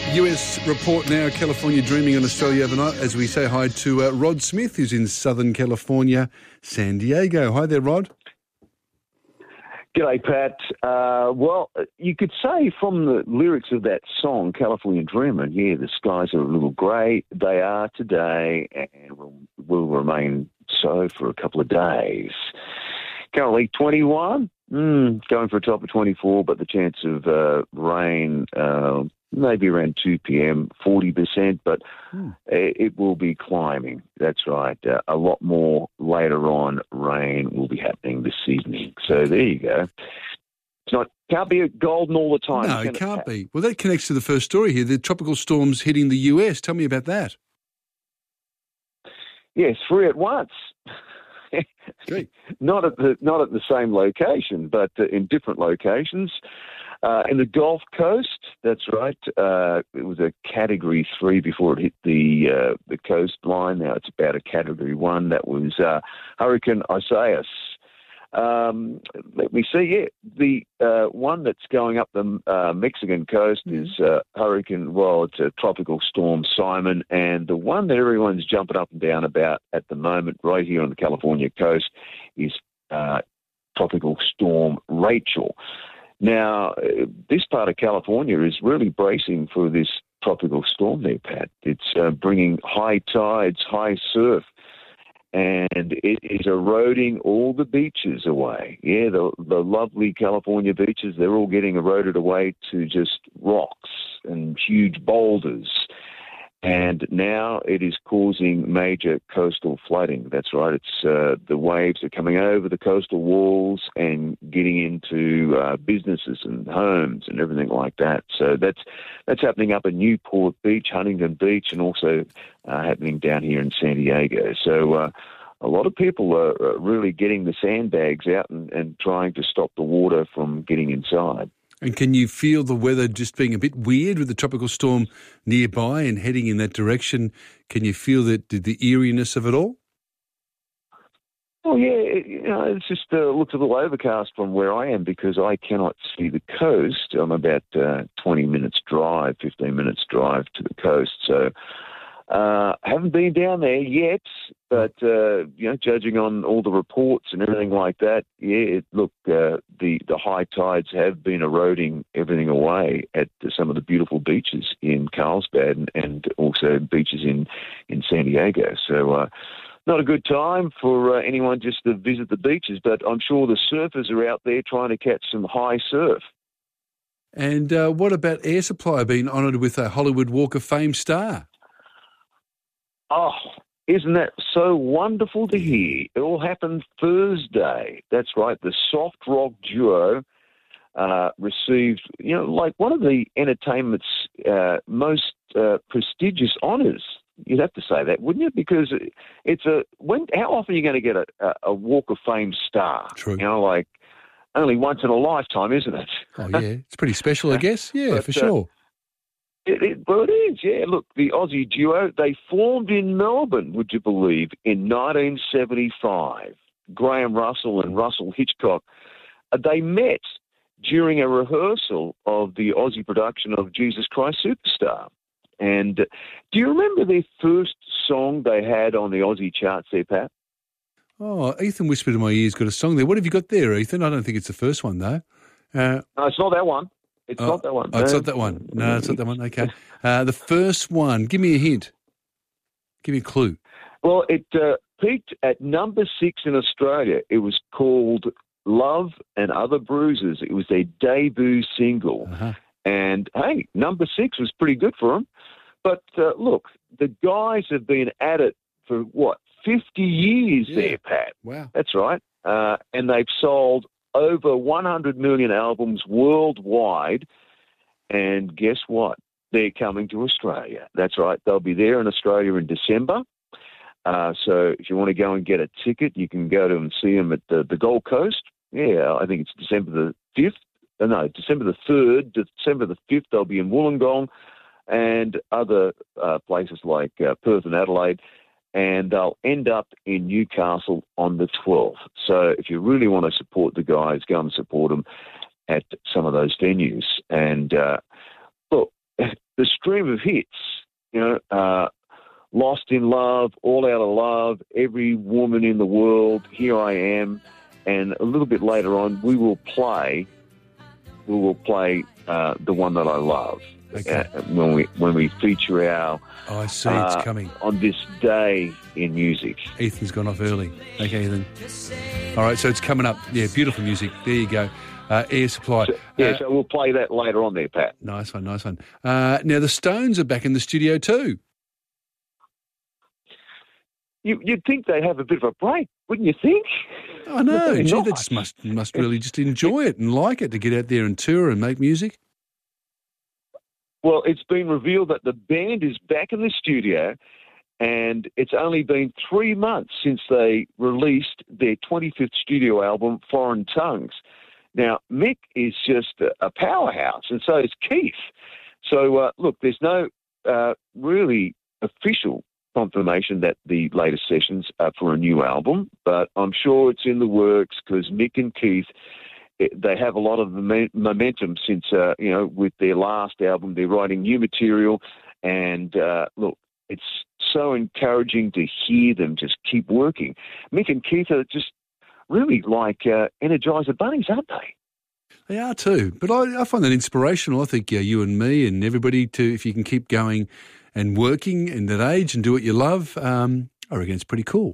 US report now, California dreaming on Australia overnight, as we say hi to Rod Smith, who's in Southern California, San Diego. Hi there, Rod. G'day, Pat. Well, you could say from the lyrics of that song, California Dreamer, yeah, the skies are a little grey. They are today and will remain so for a couple of days. Currently 21, going for a top of 24, but the chance of rain maybe around 2 p.m., 40%, but it will be climbing. That's right. A lot more later on rain will be happening this evening. So there you go. Can't be golden all the time. No, it can't be. Well, that connects to the first story here, the tropical storms hitting the US. Tell me about that. Yes, 3 at once. Not at the same location, but in different locations. In the Gulf Coast, that's right. It was a Category 3 before it hit the coastline. Now it's about a Category 1. That was Hurricane Isaias. Let me see. Yeah, the one that's going up the Mexican coast is it's a tropical storm Simon, and the one that everyone's jumping up and down about at the moment, right here on the California coast, is tropical storm Rachel. Now, this part of California is really bracing for this tropical storm there, Pat. It's bringing high tides, high surf, and it is eroding all the beaches away. Yeah, the lovely California beaches, they're all getting eroded away to just rocks and huge boulders. And now it is causing major coastal flooding. That's right. It's the waves are coming over the coastal walls and getting into businesses and homes and everything like that. So that's happening up at Newport Beach, Huntington Beach, and also happening down here in San Diego. So a lot of people are really getting the sandbags out and trying to stop the water from getting inside. And can you feel the weather just being a bit weird with the tropical storm nearby and heading in that direction? Can you feel the eeriness of it all? Oh, yeah. It's just looks a little overcast from where I am because I cannot see the coast. I'm about 15 minutes drive to the coast. So haven't been down there yet, but, judging on all the reports and everything like that, the high tides have been eroding everything away at some of the beautiful beaches in Carlsbad and also beaches in San Diego. So not a good time for anyone just to visit the beaches, but I'm sure the surfers are out there trying to catch some high surf. And what about Air Supply being honoured with a Hollywood Walk of Fame star? Oh, isn't that so wonderful to hear? It all happened Thursday. That's right. The soft rock duo received, like one of the entertainment's most prestigious honours. You'd have to say that, wouldn't you? Because it's how often are you going to get a Walk of Fame star? True. Like only once in a lifetime, isn't it? Oh, yeah. It's pretty special, I guess. Yeah, but, for sure. Well, it is, yeah. Look, the Aussie duo, they formed in Melbourne, would you believe, in 1975. Graham Russell and Russell Hitchcock. They met during a rehearsal of the Aussie production of Jesus Christ Superstar. And do you remember their first song they had on the Aussie charts there, Pat? Oh, Ethan whispered in my ear's got a song there. What have you got there, Ethan? I don't think it's the first one, though. No, it's not that one. It's not that one. Oh, it's not that one. No, it's not that one. Okay. The first one, give me a hint. Give me a clue. Well, it peaked at number 6 in Australia. It was called Love and Other Bruises. It was their debut single. Uh-huh. And, hey, number 6 was pretty good for them. But, look, the guys have been at it for, 50 years there, Pat. Wow. That's right. And they've sold over 100 million albums worldwide. And guess what? They're coming to Australia. That's right. They'll be there in Australia in December. So if you want to go and get a ticket, you can go to and see them at the Gold Coast. Yeah, I think it's December the 5th. December the 3rd, December the 5th, they'll be in Wollongong and other places like Perth and Adelaide. And they'll end up in Newcastle on the 12th. So if you really want to support the guys, go and support them at some of those venues. And look, the street stream of hits, Lost in Love, All Out of Love, Every Woman in the World, Here I Am, and a little bit later on we will play The One That I Love. Okay. When we feature our I see it's coming on this day in music. Ethan's gone off early. Okay, Ethan. All right, so it's coming up. Yeah, beautiful music. There you go. Air Supply. So we'll play that later on there, Pat. Nice one. Now, the Stones are back in the studio too. You'd think they'd have a bit of a break, wouldn't you think? I know. Gee, not. they just must really just enjoy it and like it to get out there and tour and make music. Well, it's been revealed that the band is back in the studio, and it's only been 3 months since they released their 25th studio album, Foreign Tongues. Now, Mick is just a powerhouse, and so is Keith. So, look, there's no really official confirmation that the latest sessions are for a new album, but I'm sure it's in the works because Mick and Keith, they have a lot of momentum since, with their last album. They're writing new material, and look, it's so encouraging to hear them just keep working. Mick and Keith are just really like Energizer Bunnies, aren't they? They are too, but I find that inspirational. I think you and me and everybody, if you can keep going and working in that age and do what you love, I reckon it's pretty cool.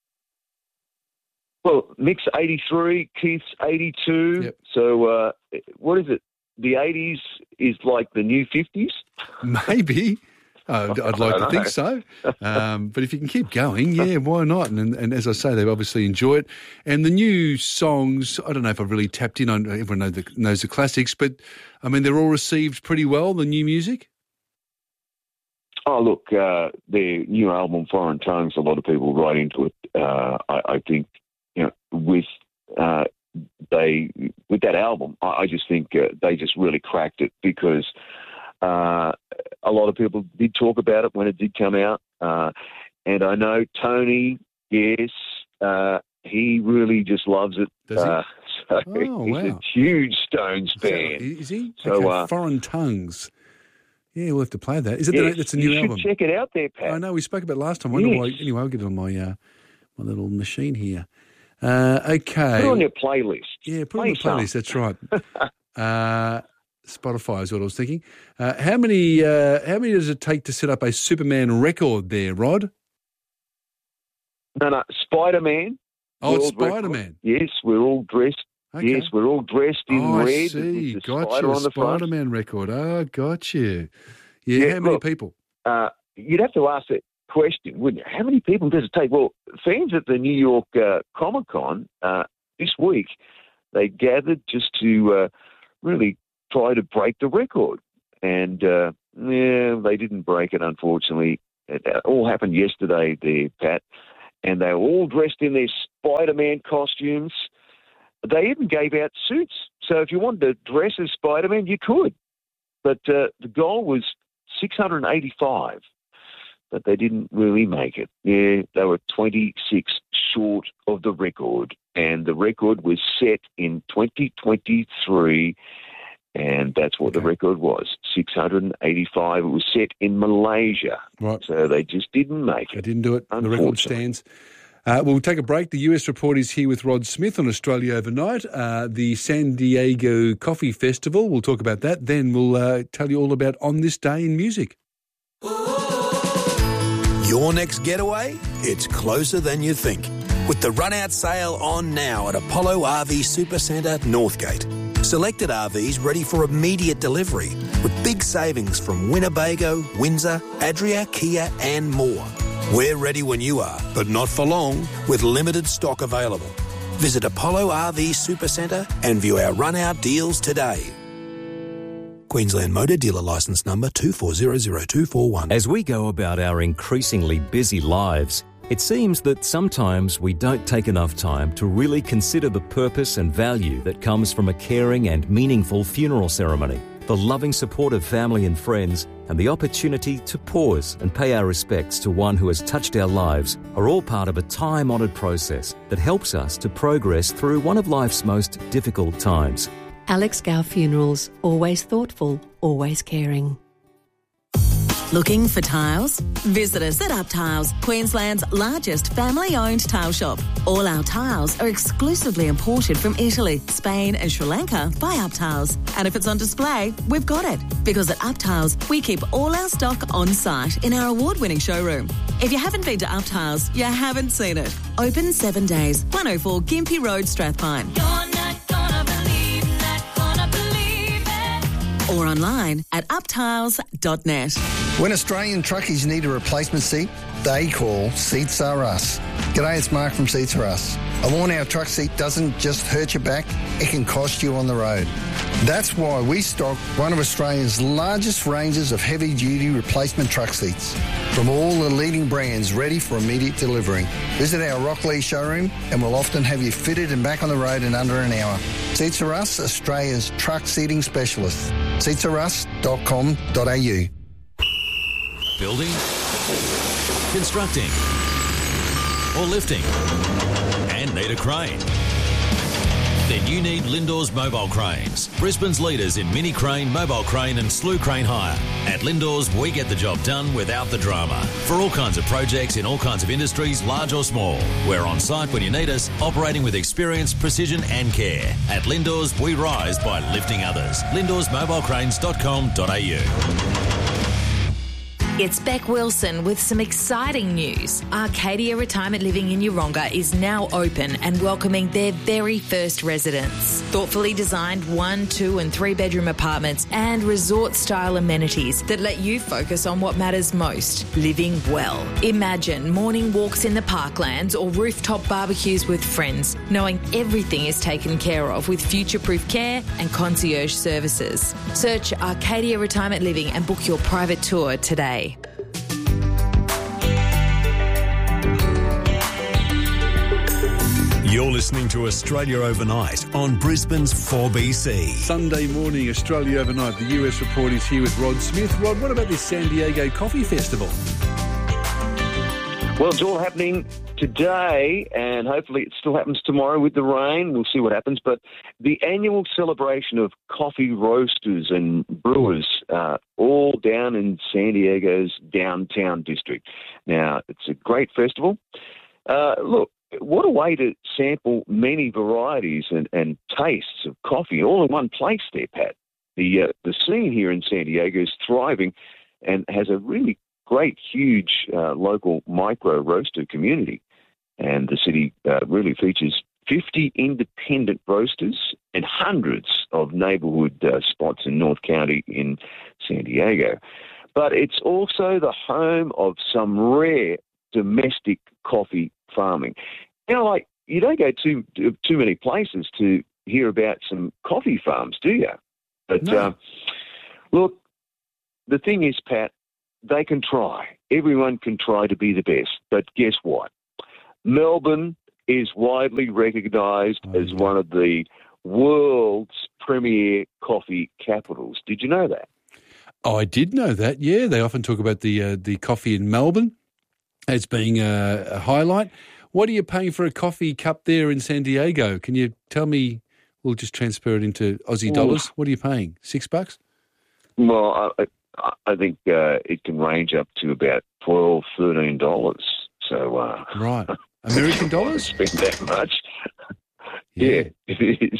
Well, Mick's 83, Keith's 82. Yep. So what is it? The 80s is like the new 50s? Maybe. I'd like to think so. But if you can keep going, yeah, why not? And as I say, they obviously enjoy it. And the new songs, I don't know if I've really tapped in on, everyone knows the classics, but, I mean, they're all received pretty well, the new music? Oh, look, their new album, Foreign Tongues, a lot of people write into it. I think, with that album, I just think they just really cracked it because a lot of people did talk about it when it did come out. And I know Tony, yes, he really just loves it. Does he? So Oh, he's wow. a huge Stones fan. Is he? So, okay, Foreign Tongues. Yeah, we'll have to play that. Is it yes, that's a new you album? should check it out there, Pat. I know, we spoke about it last time. I wonder Yes. why. Anyway, I'll get it on my little machine here. Okay. Put it on your playlist. Yeah, put it on the Play playlist. That's right. Spotify is what I was thinking. How many does it take to set up a Superman record there, Rod? No, Spider-Man. Oh, it's World record. Spider-Man. Yes, we're all dressed. Okay. Yes, we're all dressed in I red see. with the Got spider you. on the front. Spider-Man record. Oh, got you. Yeah, how many look, people? You'd have to ask that question, wouldn't you? How many people does it take? Well, fans at the New York Comic-Con this week, they gathered just to really try to break the record. And, they didn't break it, unfortunately. It all happened yesterday there, Pat. And they were all dressed in their Spider-Man costumes. They even gave out suits. So if you wanted to dress as Spider-Man, you could. But the goal was 685. But they didn't really make it. Yeah, they were 26 short of the record. And the record was set in 2023. And that's what the record was, 685. It was set in Malaysia. Right. So they just didn't make it. They didn't do it. The record stands. We'll take a break. The US Report is here with Rod Smith on Australia Overnight. The San Diego Coffee Festival, we'll talk about that. Then we'll tell you all about On This Day in Music. Your next getaway? It's closer than you think. With the run-out sale on now at Apollo RV Supercentre, Northgate. Selected RVs ready for immediate delivery with big savings from Winnebago, Windsor, Adria, Kia and more. We're ready when you are, but not for long, with limited stock available. Visit Apollo RV Supercentre and view our run-out deals today. Queensland Motor Dealer Licence Number 2400241. As we go about our increasingly busy lives, it seems that sometimes we don't take enough time to really consider the purpose and value that comes from a caring and meaningful funeral ceremony. The loving support of family and friends and the opportunity to pause and pay our respects to one who has touched our lives are all part of a time-honoured process that helps us to progress through one of life's most difficult times. Alex Gow Funerals, always thoughtful, always caring. Looking for tiles? Visit us at Up Tiles, Queensland's largest family-owned tile shop. All our tiles are exclusively imported from Italy, Spain and Sri Lanka by Up Tiles. And if it's on display, we've got it. Because at Up Tiles, we keep all our stock on site in our award-winning showroom. If you haven't been to Up Tiles, you haven't seen it. Open 7 days, 104 Gympie Road, Strathpine. Or online at uptiles.net. When Australian truckies need a replacement seat, they call Seats Are Us. G'day, it's Mark from Seats Are Us. A worn-out truck seat doesn't just hurt your back, it can cost you on the road. That's why we stock one of Australia's largest ranges of heavy-duty replacement truck seats from all the leading brands ready for immediate delivery. Visit our Rockley showroom and we'll often have you fitted and back on the road in under an hour. Seats Are Us, Australia's truck seating specialist. seatsareus.com.au. Building, constructing, or lifting, and need a crane? Then you need Lindors Mobile Cranes, Brisbane's leaders in mini crane, mobile crane and slew crane hire. At Lindors, we get the job done without the drama. For all kinds of projects in all kinds of industries, large or small. We're on site when you need us, operating with experience, precision and care. At Lindors, we rise by lifting others. LindorsMobilecranes.com.au. It's Beck Wilson with some exciting news. Arcadia Retirement Living in Yeronga is now open and welcoming their very first residents. Thoughtfully designed 1, 2 and 3 bedroom apartments and resort-style amenities that let you focus on what matters most, living well. Imagine morning walks in the parklands or rooftop barbecues with friends, knowing everything is taken care of with future-proof care and concierge services. Search Arcadia Retirement Living and book your private tour today. You're listening to Australia Overnight on Brisbane's 4BC. Sunday morning, Australia Overnight. The US Report is here with Rod Smith. Rod, what about this San Diego Coffee Festival? Well, it's all happening today, and hopefully it still happens tomorrow with the rain. We'll see what happens. But the annual celebration of coffee roasters and brewers, all down in San Diego's downtown district. Now, it's a great festival. Look, what a way to sample many varieties and tastes of coffee all in one place there, Pat. The scene here in San Diego is thriving and has a really great, huge local micro roaster community. And the city really features 50 independent roasters and hundreds of neighbourhood spots in North County in San Diego. But it's also the home of some rare domestic coffee farming. You know, like, you don't go too many places to hear about some coffee farms, do you? But No. Look, the thing is, Pat, they can try. Everyone can try to be the best. But guess what? Melbourne is widely recognised as one of the world's premier coffee capitals. Did you know that? Oh, I did know that, yeah. They often talk about the coffee in Melbourne as being a highlight. What are you paying for a coffee cup there in San Diego? Can you tell me? We'll just transfer it into Aussie dollars. What are you paying? $6? Well, I think it can range up to about $12, $13. So Right. American dollars? Spend that much. Yeah. Yeah, it is.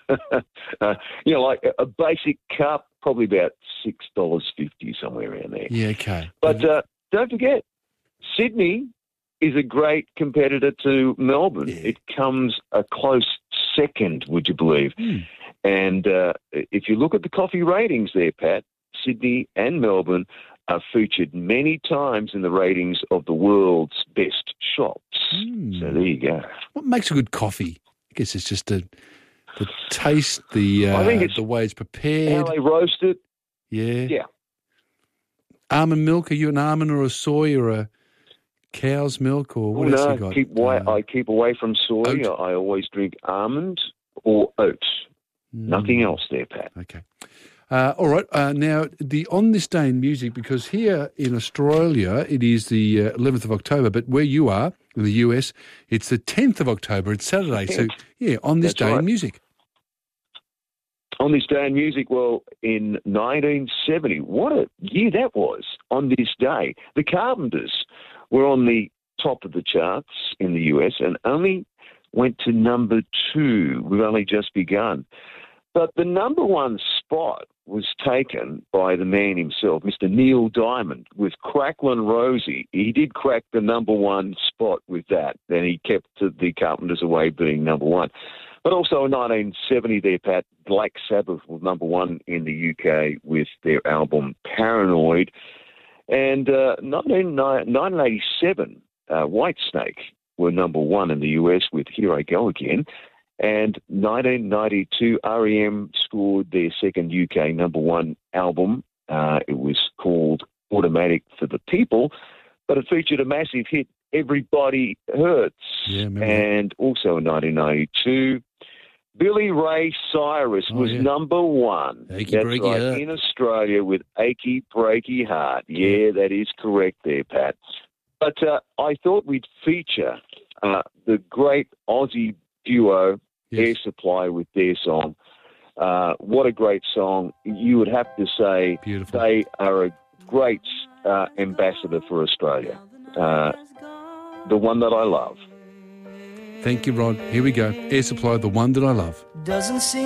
You know, like a basic cup, probably about $6.50, somewhere around there. Yeah, okay. But don't forget, Sydney is a great competitor to Melbourne. Yeah. It comes a close second, would you believe? And if you look at the coffee ratings there, Pat, Sydney and Melbourne are featured many times in the ratings of the world's best shops. So there you go. What makes a good coffee? I guess it's just the taste, I think it's the way it's prepared. how they roast it. Yeah. Yeah. Almond milk? Are you an almond or a soy or a cow's milk or what else you got? I keep away from soy. Oat. I always drink almond or oat. Nothing else there, Pat. Okay. All right. Now, on this day in music, because here in Australia it is the 11th of October, but where you are in the US, it's the 10th of October. It's Saturday. So, yeah, on this That's day right. in music. On this day in music, well, in 1970, what a year that was. on this day. The Carpenters were on the top of the charts in the US and only went to number 2. We've only just begun. But the number 1 spot was taken by the man himself, Mr. Neil Diamond, with Cracklin' Rosie. He did crack the number 1 spot with that. Then he kept the Carpenters away being number 1. But also in 1970 there, Pat, Black Sabbath was number 1 in the UK with their album Paranoid. And 1987, Whitesnake were number 1 in the US with Here I Go Again. And 1992, R.E.M. scored their second UK number 1 album. It was called Automatic for the People, but it featured a massive hit, Everybody Hurts. Yeah, and also in 1992, Billy Ray Cyrus was number 1. Achy That's Breaky right, Heart. in Australia with Achy Breaky Heart. Yeah, that is correct there, Pat. But I thought we'd feature the great Aussie duo Air Supply with their song. What a great song. You would have to say Beautiful. They are a great ambassador for Australia. The One That I Love. Thank you, Rod. Here we go. Air Supply, The One That I Love. Doesn't seem